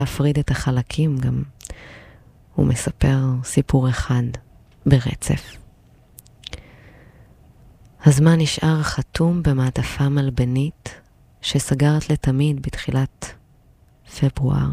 להפריד את החלקים, גם הוא מספר סיפור אחד ברצף. הזמן נשאר חתום במעטפה מלבנית שסגרת לתמיד בתחילת פברואר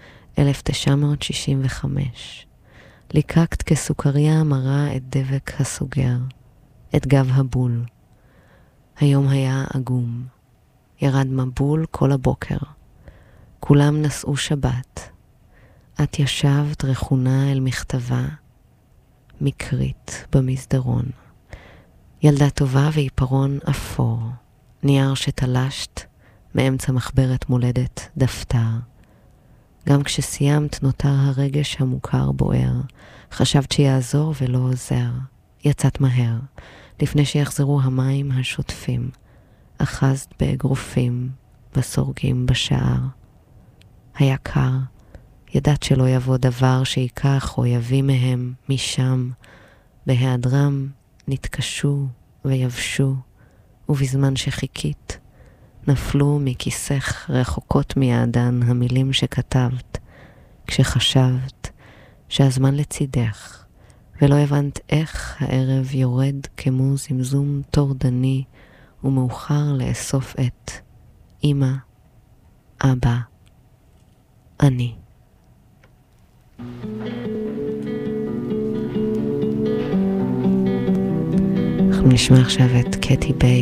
1965. ליקקת כסוכריה המרה את דבק הסוגר, את גב הבול. היום היה עגום. ירד מבול כל הבוקר. כולם נסעו שבת. את ישבת רכונה אל מכתבה מקרית במסדרון. ילדה טובה ועיפרון אפור. נייר שתלשת מאמצע מחברת מולדת דפתר. גם כשסיימת נותר הרגש המוכר בוער. חשבת שיעזור ולא עוזר. יצאת מהר, לפני שיחזרו המים השוטפים. אחזת באגרופים, בסורגים בשער. היה קר, ידעת שלא יבוא דבר שיקח או יביא מהם משם. בהיעדרם נתקשו ויבשו, ובזמן שחיכית, נפלו מכיסך רחוקות מיעדן המילים שכתבת, כשחשבת שהזמן לצידך, ולא הבנת איך הערב יורד כמו זמזום טורדני, ומאוחר לאסוף את אמא, אבא, אני. אנחנו נשמע עכשיו את קטי ביי.